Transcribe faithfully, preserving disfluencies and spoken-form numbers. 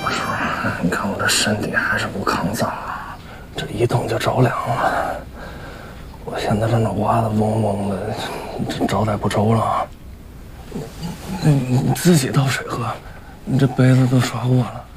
不是，你看我这身体还是不抗造，这一动就着凉了。我现在这脑瓜子嗡嗡的，这招待不周了。你你自己倒水喝，你这杯子都刷过了。